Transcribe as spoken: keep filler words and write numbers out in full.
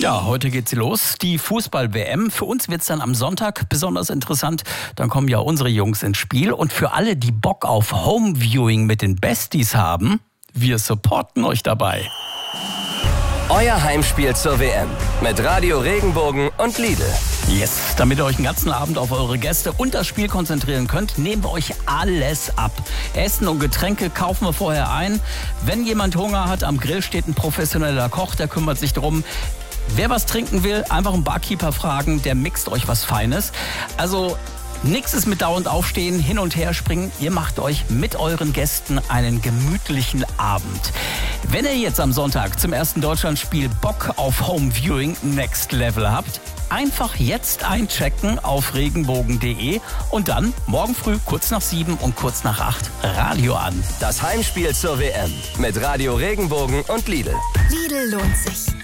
Ja, heute geht sie los, die Fußball-W M. Für uns wird's dann am Sonntag besonders interessant. Dann kommen ja unsere Jungs ins Spiel. Und für alle, die Bock auf Homeviewing mit den Besties haben, wir supporten euch dabei. Euer Heimspiel zur W M mit Radio Regenbogen und Lidl. Yes, damit ihr euch den ganzen Abend auf eure Gäste und das Spiel konzentrieren könnt, nehmen wir euch alles ab. Essen und Getränke kaufen wir vorher ein. Wenn jemand Hunger hat, am Grill steht ein professioneller Koch, der kümmert sich darum. Wer was trinken will, einfach einen Barkeeper fragen, der mixt euch was Feines. Also nix ist mit dauernd aufstehen, hin und her springen. Ihr macht euch mit euren Gästen einen gemütlichen Abend. Wenn ihr jetzt am Sonntag zum ersten Deutschlandspiel Bock auf Homeviewing Next Level habt, einfach jetzt einchecken auf regenbogen punkt de und dann morgen früh kurz nach sieben und kurz nach acht Radio an. Das Heimspiel zur W M mit Radio Regenbogen und Lidl. Lidl lohnt sich.